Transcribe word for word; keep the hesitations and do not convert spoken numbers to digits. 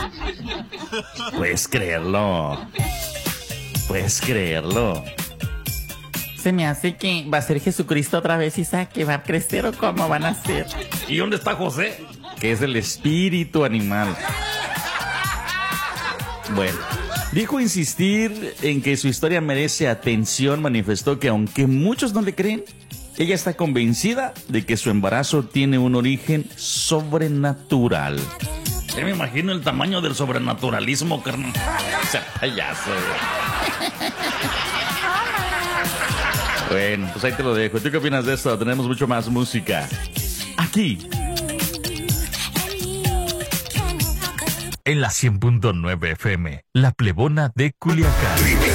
Puedes creerlo. Puedes creerlo. Se me hace que va a ser Jesucristo otra vez, Isaac, que va a crecer o cómo van a ser. ¿Y dónde está José? Que es el espíritu animal. Bueno, dijo insistir en que su historia merece atención. Manifestó que aunque muchos no le creen, ella está convencida de que su embarazo tiene un origen sobrenatural. Ya me imagino el tamaño del sobrenaturalismo, carnal. O sea, payaso. Bueno, pues ahí te lo dejo. ¿Tú qué opinas de esto? Tenemos mucho más música aquí en la cien punto nueve F M, La Plebona de Culiacán.